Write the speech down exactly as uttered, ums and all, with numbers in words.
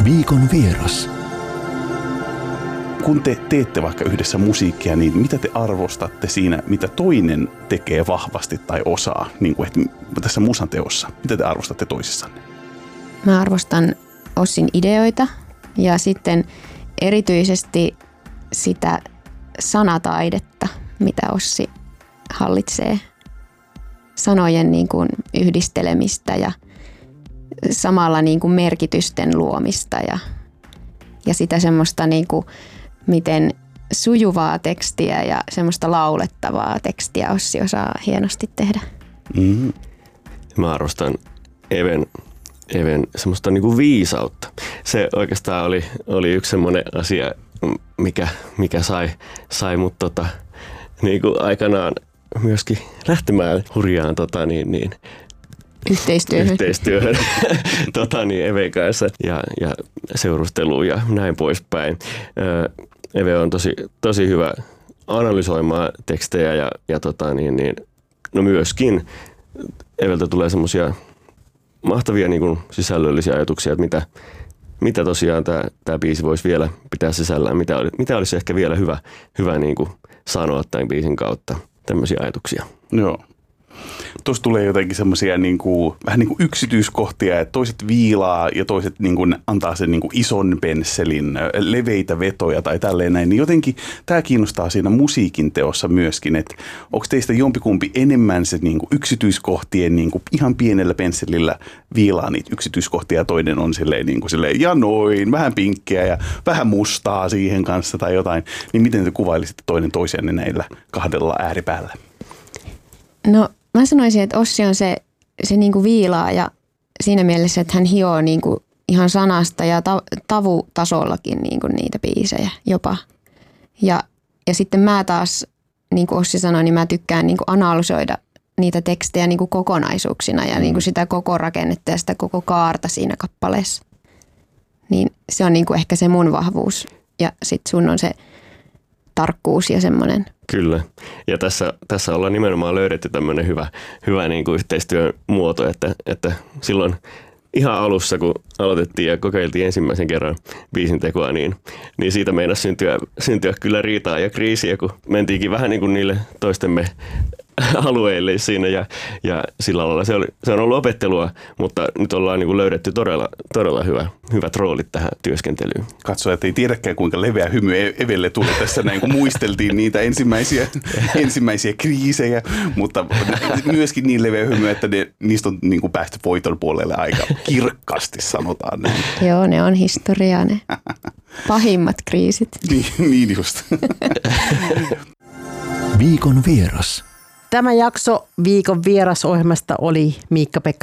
Viikon vieras. Kun te teette vaikka yhdessä musiikkia, niin mitä te arvostatte siinä, mitä toinen tekee vahvasti tai osaa, niin kuin että tässä musan teossa? Mitä te arvostatte toisissanne? Mä arvostan Ossin ideoita ja sitten erityisesti sitä sanataidetta, mitä Ossi hallitsee. Sanojen niin kuin yhdistelemistä ja samalla niin kuin merkitysten luomista ja, ja sitä semmoista niin kuin, miten sujuvaa tekstiä ja semmoista laulettavaa tekstiä Ossi osaa hienosti tehdä. Mm. Mä arvostan Even, Even semmoista niin kuin viisautta. Se oikeastaan oli, oli yksi semmoinen asia, mikä, mikä sai, sai mut tota, niin kuin aikanaan myöskin lähtemään hurjaan tota, niin, niin, Yhteistyöhön. Yhteistyöhön tota, niin Even kanssa ja, ja seurusteluun ja näin poispäin. Eve on tosi, tosi hyvä analysoimaan tekstejä ja, ja tota, niin, niin, no myöskin Eveltä tulee semmoisia mahtavia niin kuin sisällöllisiä ajatuksia, että mitä, mitä tosiaan tämä, tämä biisi voisi vielä pitää sisällään, mitä, oli, mitä olisi ehkä vielä hyvä, hyvä niin kuin sanoa tämän biisin kautta, tämmöisiä ajatuksia. Joo. Tuossa tulee jotenkin semmoisia niin kuin, vähän niin kuin yksityiskohtia, että toiset viilaa ja toiset niin kuin antaa sen niin kuin ison pensselin, leveitä vetoja tai tälleen näin. Niin jotenkin tämä kiinnostaa siinä musiikin teossa myöskin, että onko teistä jompikumpi enemmän se niin kuin yksityiskohtien niin kuin ihan pienellä pensselillä viilaa niitä yksityiskohtia ja toinen on silleen, niin kuin silleen ja noin, vähän pinkkiä ja vähän mustaa siihen kanssa tai jotain. Niin miten te kuvailisitte toinen toisianne näillä kahdella ääripäällä? No mä sanoisin, että Ossi on se, se niinku viilaa ja siinä mielessä, että hän hioo niinku ihan sanasta ja ta- tavutasollakin niinku niitä biisejä jopa. Ja, ja sitten mä taas, niin kuin Ossi sanoi, niin mä tykkään niinku analysoida niitä tekstejä niinku kokonaisuuksina ja niinku sitä koko rakennetta ja sitä koko kaarta siinä kappaleessa. Niin se on niinku ehkä se mun vahvuus ja sitten sun on se tarkkuus ja semmoinen. Kyllä. Ja tässä, tässä ollaan nimenomaan löydetty tämmöinen hyvä, hyvä niin kuin yhteistyön muoto, että, että silloin ihan alussa, kun aloitettiin ja kokeiltiin ensimmäisen kerran biisin tekoa, niin, niin siitä meinasi syntyä, syntyä kyllä riitaa ja kriisiä, kun mentiinkin vähän niin kuin niille toistemme alueille siinä ja, ja sillä lailla se, oli, se on ollut opettelua, mutta nyt ollaan niin kuin löydetty todella, todella hyvä, hyvät roolit tähän työskentelyyn. Katso, että ei tiedäkään kuinka leveä hymy Evelle tuli tässä näin, kun muisteltiin niitä ensimmäisiä, ensimmäisiä kriisejä, mutta myöskin niin leveä hymy, että ne, niistä on niin kuin päästy voiton puolelle aika kirkkaasti, sanotaan näin. Joo, ne on historiaa ne pahimmat kriisit. Niin, niin just. Viikon vieras. Tämä jakso Viikon vierasohjelmasta oli Miikka-Pekka